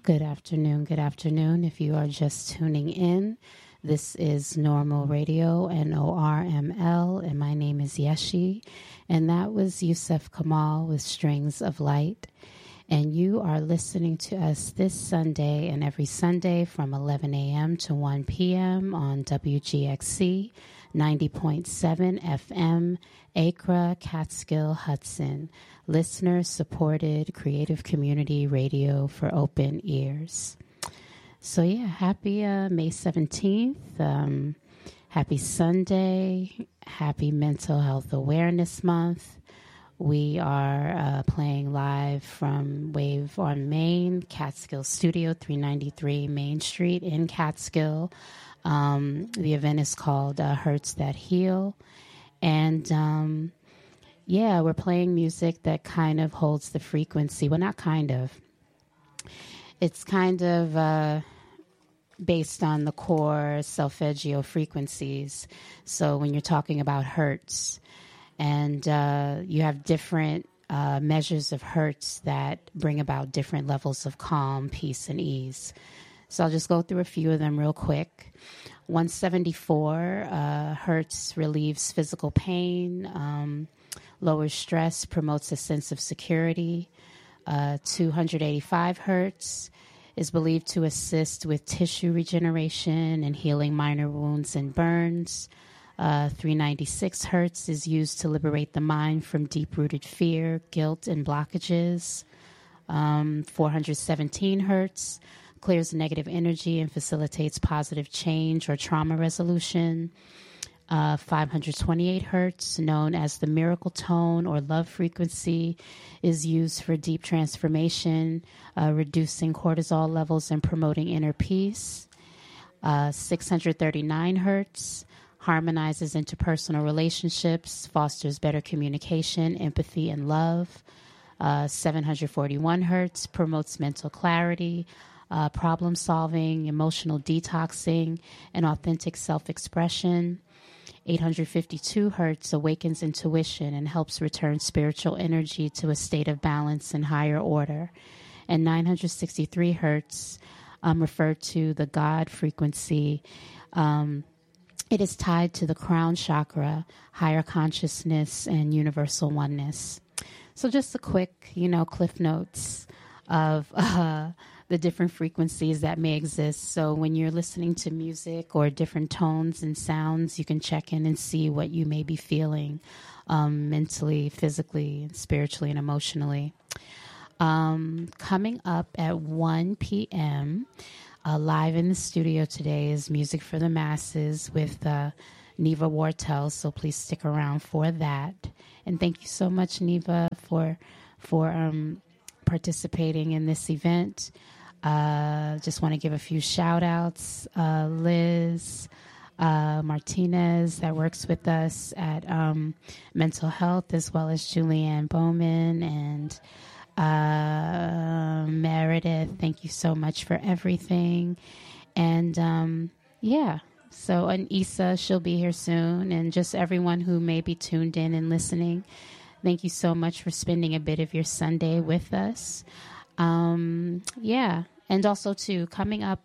Good afternoon. Good afternoon. If you are just tuning in, this is Normal Radio, NORML, and my name is Yeshi. And that was Yusef Kamal with Strings of Light. And you are listening to us this Sunday and every Sunday from 11 a.m. to 1 p.m. on WGXC 90.7 FM, Accra, Catskill, Hudson. Listener-supported creative community radio for open ears. So yeah, happy May 17th. Happy Sunday. Happy Mental Health Awareness Month. We are playing live from Wave on Main, Catskill Studio, 393 Main Street in Catskill. The event is called Hurts That Heal. And yeah, we're playing music that kind of holds the frequency. Well, not kind of. It's kind of based on the core solfeggio frequencies. So when you're talking about hertz, and you have different measures of hertz that bring about different levels of calm, peace, and ease. So I'll just go through a few of them real quick. 174 hertz relieves physical pain, lowers stress, promotes a sense of security. 285 hertz is believed to assist with tissue regeneration and healing minor wounds and burns. 396 hertz is used to liberate the mind from deep-rooted fear, guilt, and blockages. 417 hertz clears negative energy and facilitates positive change or trauma resolution. 528 hertz, known as the miracle tone or love frequency, is used for deep transformation, reducing cortisol levels and promoting inner peace. 639 hertz harmonizes interpersonal relationships, fosters better communication, empathy, and love. 741 hertz promotes mental clarity, problem solving, emotional detoxing, and authentic self-expression. 852 hertz awakens intuition and helps return spiritual energy to a state of balance and higher order. And 963 hertz referred to the God frequency. It is tied to the crown chakra, higher consciousness, and universal oneness. So just a quick, cliff notes of the different frequencies that may exist. So when you're listening to music or different tones and sounds, you can check in and see what you may be feeling mentally, physically, spiritually, and emotionally. Coming up at 1 p.m., live in the studio today is Music for the Masses with Neva Wartel, so please stick around for that. And thank you so much, Neva, for participating in this event. Just want to give a few shout outs. Liz Martinez, that works with us at Mental Health, as well as Julianne Bowman and Meredith. Thank you so much for everything. And yeah, so Anissa, she'll be here soon, and just everyone who may be tuned in and listening. Thank you so much for spending a bit of your Sunday with us. Yeah. And also, too, coming up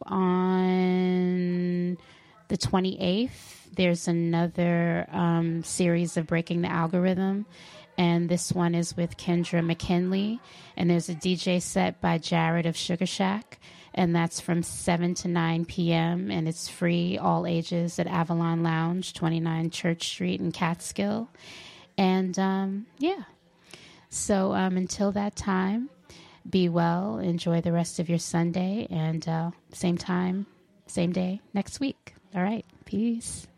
on the 28th, there's another series of Breaking the Algorithm. And this one is with Kendra McKinley. And there's a DJ set by Jared of Sugar Shack. And that's from 7 to 9 p.m. And it's free, all ages, at Avalon Lounge, 29 Church Street in Catskill. And, yeah. So until that time, be well. Enjoy the rest of your Sunday. And same time, same day next week. All right. Peace.